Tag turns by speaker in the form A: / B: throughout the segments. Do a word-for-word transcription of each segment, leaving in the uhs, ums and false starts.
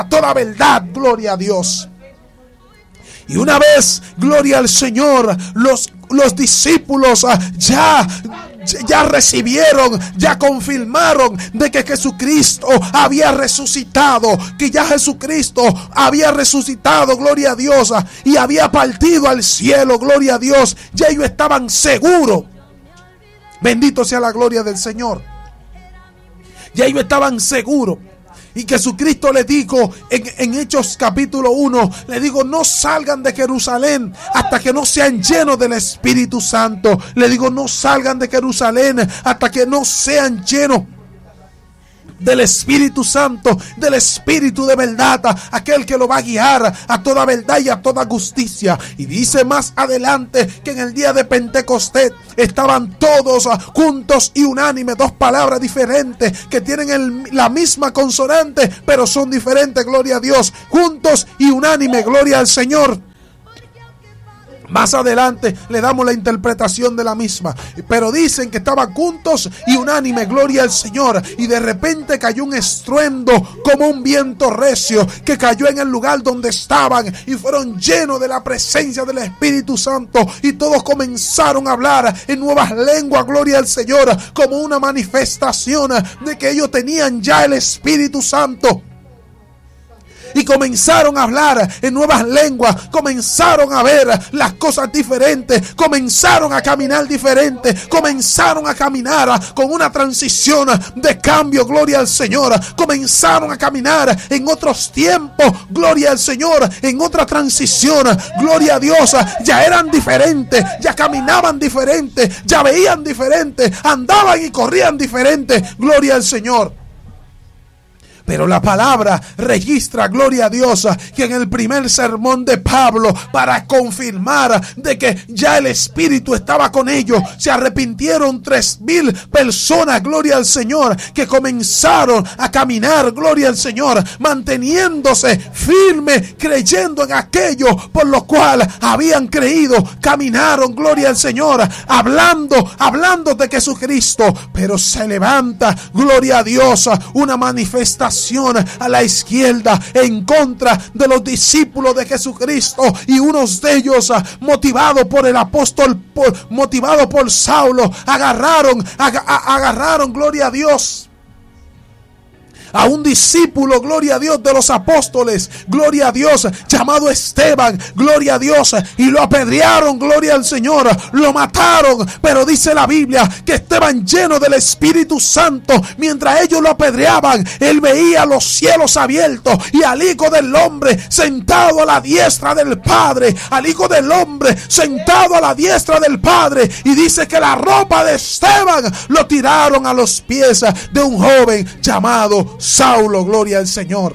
A: a toda verdad, gloria a Dios. Y una vez, gloria al Señor, los, los discípulos uh, ya... ya recibieron, ya confirmaron de que Jesucristo había resucitado, que ya Jesucristo había resucitado, gloria a Dios, y había partido al cielo, gloria a Dios. Ya ellos estaban seguros. Bendito sea la gloria del Señor. Ya ellos estaban seguros. Y Jesucristo le dijo en, en Hechos capítulo uno, le digo, no salgan de Jerusalén hasta que no sean llenos del Espíritu Santo. Le digo, no salgan de Jerusalén hasta que no sean llenos del Espíritu Santo, del Espíritu de verdad, aquel que lo va a guiar a toda verdad y a toda justicia. Y dice más adelante que en el día de Pentecostés estaban todos juntos y unánimes, dos palabras diferentes que tienen el, la misma consonante, pero son diferentes, gloria a Dios, juntos y unánimes, gloria al Señor. Más adelante le damos la interpretación de la misma. Pero dicen que estaban juntos y unánimes, gloria al Señor. Y de repente cayó un estruendo como un viento recio que cayó en el lugar donde estaban. Y fueron llenos de la presencia del Espíritu Santo. Y todos comenzaron a hablar en nuevas lenguas, gloria al Señor. Como una manifestación de que ellos tenían ya el Espíritu Santo. Y comenzaron a hablar en nuevas lenguas, comenzaron a ver las cosas diferentes, comenzaron a caminar diferentes, comenzaron a caminar con una transición de cambio, gloria al Señor, comenzaron a caminar en otros tiempos, gloria al Señor, en otra transición, gloria a Dios, ya eran diferentes, ya caminaban diferentes, ya veían diferentes, andaban y corrían diferentes, gloria al Señor. Pero la palabra registra, gloria a Dios, que en el primer sermón de Pablo, para confirmar de que ya el Espíritu estaba con ellos, se arrepintieron tres mil personas, gloria al Señor, que comenzaron a caminar, gloria al Señor, manteniéndose firme, creyendo en aquello por lo cual habían creído, caminaron, gloria al Señor, hablando, hablando de Jesucristo. Pero se levanta, gloria a Dios, una manifestación a la izquierda en contra de los discípulos de Jesucristo, y unos de ellos, motivados por el apóstol, motivados por Saulo, agarraron, ag- agarraron, gloria a Dios, a un discípulo, gloria a Dios, de los apóstoles, gloria a Dios, llamado Esteban, gloria a Dios, y lo apedrearon, gloria al Señor, lo mataron. Pero dice la Biblia que Esteban, lleno del Espíritu Santo, mientras ellos lo apedreaban, él veía los cielos abiertos y al Hijo del Hombre sentado a la diestra del Padre, al Hijo del Hombre sentado a la diestra del Padre. Y dice que la ropa de Esteban lo tiraron a los pies de un joven llamado Saulo, gloria al Señor.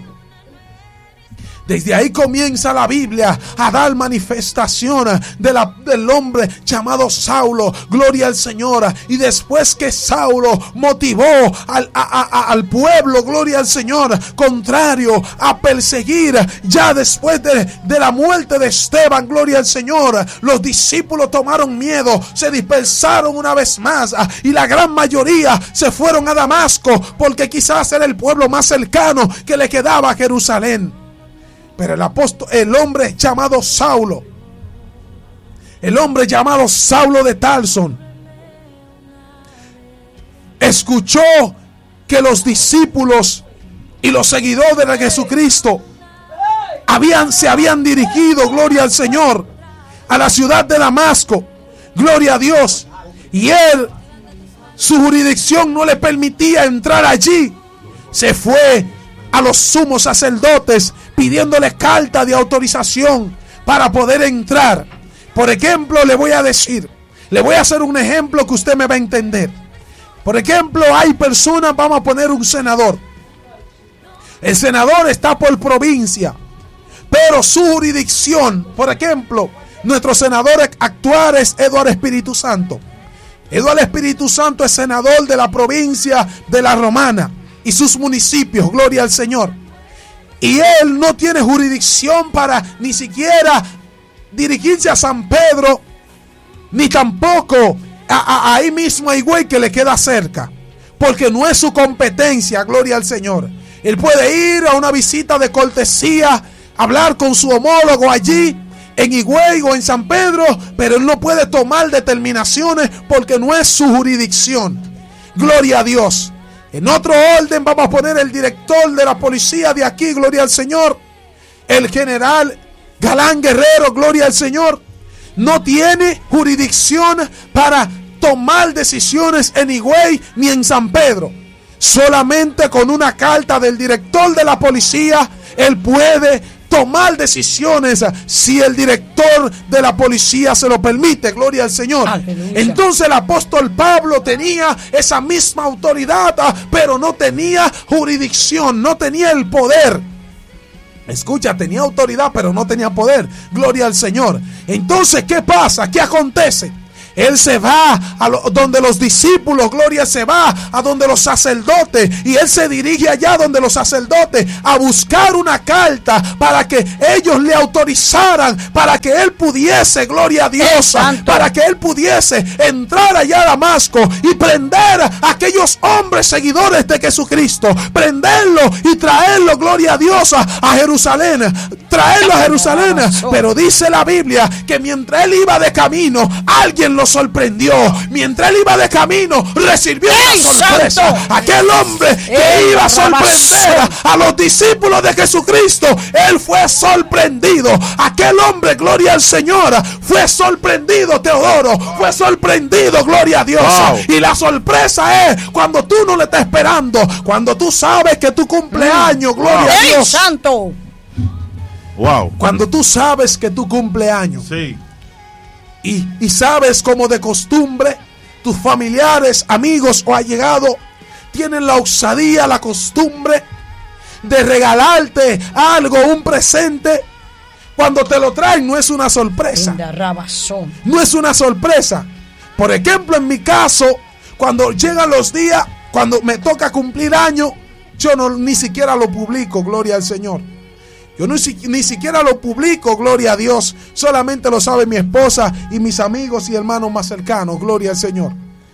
A: Desde ahí comienza la Biblia a dar manifestación de la, del hombre llamado Saulo, gloria al Señor. Y después que Saulo motivó al, a, a, al pueblo, gloria al Señor, contrario a perseguir, ya después de, de la muerte de Esteban, gloria al Señor, los discípulos tomaron miedo, se dispersaron una vez más, y la gran mayoría se fueron a Damasco, porque quizás era el pueblo más cercano que le quedaba a Jerusalén. Pero el apóstol, el hombre llamado Saulo, el hombre llamado Saulo de Tarso, escuchó que los discípulos y los seguidores de Jesucristo habían, se habían dirigido, gloria al Señor, a la ciudad de Damasco, gloria a Dios. Y él, su jurisdicción no le permitía entrar allí. Se fue a los sumos sacerdotes pidiéndole carta de autorización para poder entrar. Por ejemplo, le voy a decir, le voy a hacer un ejemplo que usted me va a entender. Por ejemplo, hay personas, vamos a poner un senador. El senador está por provincia, pero su jurisdicción, por ejemplo, nuestro senador actual es Eduardo Espíritu Santo. Eduardo Espíritu Santo es senador de la provincia de La Romana y sus municipios, gloria al Señor. Y él no tiene jurisdicción para ni siquiera dirigirse a San Pedro, ni tampoco a, a, ahí mismo a Higüey, que le queda cerca, porque no es su competencia, gloria al Señor. Él puede ir a una visita de cortesía, hablar con su homólogo allí en Higüey o en San Pedro, pero él no puede tomar determinaciones porque no es su jurisdicción. Gloria a Dios. En otro orden vamos a poner el director de la policía de aquí, gloria al Señor, el general Galán Guerrero, gloria al Señor. No tiene jurisdicción para tomar decisiones en Higüey ni en San Pedro. Solamente con una carta del director de la policía, él puede tomar decisiones si el director de la policía se lo permite, gloria al Señor. Aleluya. Entonces el apóstol Pablo tenía esa misma autoridad, pero no tenía jurisdicción, no tenía el poder. Escucha, tenía autoridad, pero no tenía poder, gloria al Señor. Entonces, ¿qué pasa? ¿Qué acontece? Él se va a lo, donde los discípulos, gloria, se va a donde los sacerdotes, y él se dirige allá donde los sacerdotes a buscar una carta para que ellos le autorizaran, para que él pudiese, gloria a Dios, para que él pudiese entrar allá a Damasco y prender a aquellos hombres seguidores de Jesucristo, prenderlos y traerlos, gloria a Dios, a, a Jerusalén, traerlos a Jerusalén. Pero dice la Biblia que mientras él iba de camino, alguien lo sorprendió. Mientras él iba de camino, recibió una sorpresa. Santo. Aquel hombre que ¡Ey, iba a sorprender a, a los discípulos de Jesucristo, él fue sorprendido. Aquel hombre, gloria al Señor, fue sorprendido, Teodoro, fue sorprendido, gloria a Dios. Wow. Y la sorpresa es cuando tú no le estás esperando, cuando tú sabes que tu cumpleaños, mm. gloria wow. a Dios.
B: ¡Ey, santo!
A: Wow. Cuando tú sabes que tu cumpleaños.
C: Sí.
A: Y, y sabes, como de costumbre, tus familiares, amigos o allegados tienen la osadía, la costumbre de regalarte algo, un presente. Cuando te lo traen no es una sorpresa. No es una sorpresa. Por ejemplo, en mi caso, cuando llegan los días, cuando me toca cumplir año, yo no, ni siquiera lo publico, gloria al Señor. Yo no, ni siquiera lo publico, gloria a Dios. Solamente lo sabe mi esposa y mis amigos y hermanos más cercanos, gloria al Señor.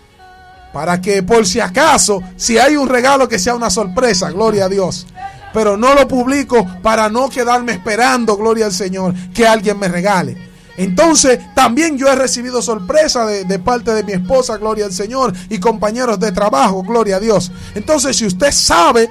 A: Para que por si acaso, si hay un regalo, que sea una sorpresa, gloria a Dios. Pero no lo publico para no quedarme esperando, gloria al Señor, que alguien me regale. Entonces también yo he recibido sorpresa de, de parte de mi esposa, gloria al Señor, y compañeros de trabajo, gloria a Dios. Entonces, si usted sabe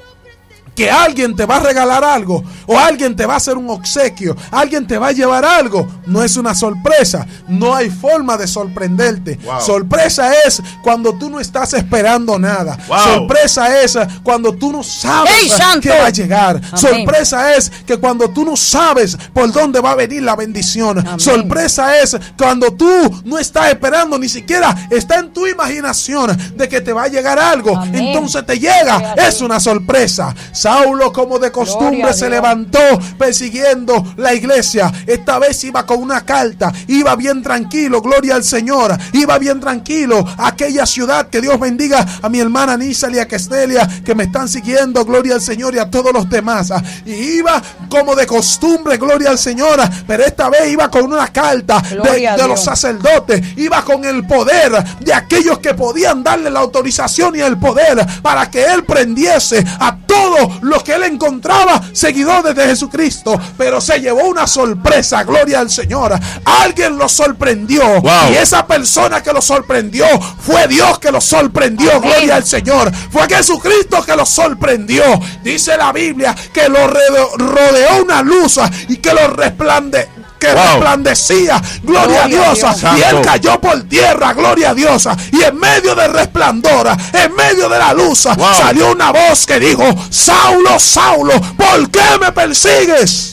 A: que alguien te va a regalar algo, o alguien te va a hacer un obsequio, alguien te va a llevar algo, no es una sorpresa. No hay forma de sorprenderte. Wow. Sorpresa es cuando tú no estás esperando nada. Wow. Sorpresa es cuando tú no sabes ¡Ey, qué va a llegar. Amén. Sorpresa es que cuando tú no sabes por dónde va a venir la bendición. Amén. Sorpresa es cuando tú no estás esperando, ni siquiera está en tu imaginación de que te va a llegar algo. Amén. Entonces te llega. Es una sorpresa. Saulo, como de costumbre, se levantó persiguiendo la iglesia. Esta vez iba con una carta, iba bien tranquilo, gloria al Señor, iba bien tranquilo a aquella ciudad. Que Dios bendiga a mi hermana Nízar y a Kestelia, que me están siguiendo, gloria al Señor, y a todos los demás. Y iba como de costumbre, gloria al Señor, pero esta vez iba con una carta de, de los sacerdotes, iba con el poder de aquellos que podían darle la autorización y el poder para que él prendiese a todos los que él encontraba seguidores de Jesucristo. Pero se llevó una sorpresa, gloria al Señor. Alguien lo sorprendió. Wow. Y esa persona que lo sorprendió fue Dios que lo sorprendió. Amén. Gloria al Señor. Fue Jesucristo que lo sorprendió. Dice la Biblia que lo rodeó una luz y que lo resplandeció. Que wow. resplandecía, gloria, gloria a Dios, a Dios. Y él cayó por tierra, gloria a Dios. Y en medio del resplandor, en medio de la luz, wow. salió una voz que dijo: Saulo, Saulo, ¿por qué me persigues?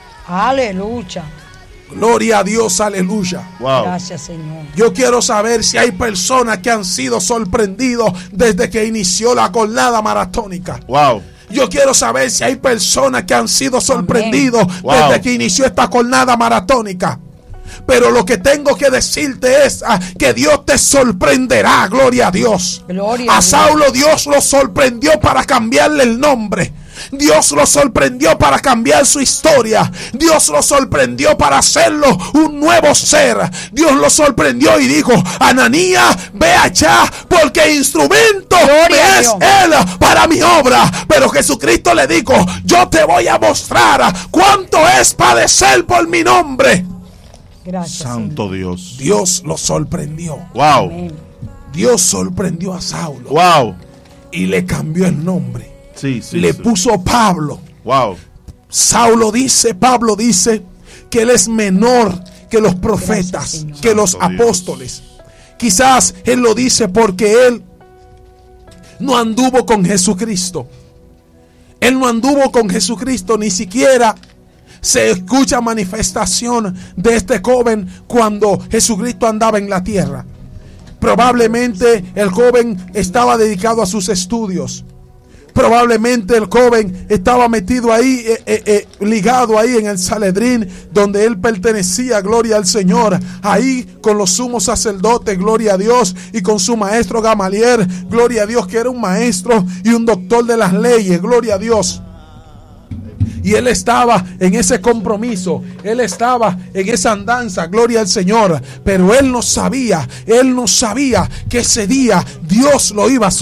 B: Aleluya.
A: Gloria a Dios, aleluya.
B: Wow. Gracias, Señor.
A: Yo quiero saber si hay personas que han sido sorprendidos desde que inició la jornada maratónica. Wow. Yo quiero saber si hay personas que han sido sorprendidos wow. desde que inició esta jornada maratónica. Pero lo que tengo que decirte es ah, que Dios te sorprenderá, gloria a Dios. Gloria a Saulo Dios lo sorprendió para cambiarle el nombre. Dios lo sorprendió para cambiar su historia. Dios lo sorprendió para hacerlo un nuevo ser. Dios lo sorprendió y dijo: Ananías, ve allá, porque instrumento me es él para mi obra. Pero Jesucristo le dijo: yo te voy a mostrar cuánto es padecer por mi nombre.
B: Gracias,
C: Santo
B: Señor.
C: Dios.
A: Dios lo sorprendió.
C: Wow.
B: Amén.
A: Dios sorprendió a Saulo
C: Wow.
A: y le cambió el nombre.
C: Sí, sí.
A: Le
C: sí.
A: puso Pablo.
C: Wow.
A: Saulo dice, Pablo dice que él es menor que los profetas,
B: Gracias, Señor.
A: que los
C: Santo Dios.
A: apóstoles. Quizás él lo dice porque él no anduvo con Jesucristo. Él no anduvo con Jesucristo, ni siquiera se escucha manifestación de este joven cuando Jesucristo andaba en la tierra. Probablemente el joven estaba dedicado a sus estudios. Probablemente el joven estaba metido ahí, eh, eh, eh, ligado ahí en el Sanedrín, donde él pertenecía, gloria al Señor, ahí con los sumos sacerdotes, gloria a Dios, y con su maestro Gamaliel, gloria a Dios, que era un maestro y un doctor de las leyes, gloria a Dios. Y él estaba en ese compromiso, él estaba en esa andanza, gloria al Señor. Pero él no sabía, él no sabía que ese día Dios lo iba a